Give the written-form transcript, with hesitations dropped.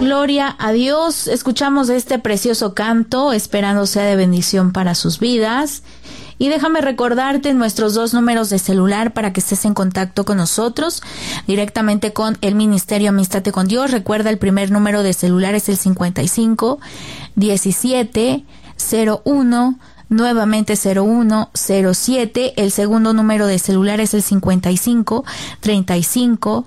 Gloria a Dios. Escuchamos este precioso canto, esperando sea de bendición para sus vidas. Y déjame recordarte nuestros 2 números de celular para que estés en contacto con nosotros directamente con el Ministerio Amístate con Dios. Recuerda, el primer número de celular es el 55 17 01 nuevamente 0107. El segundo número de celular es el 55 35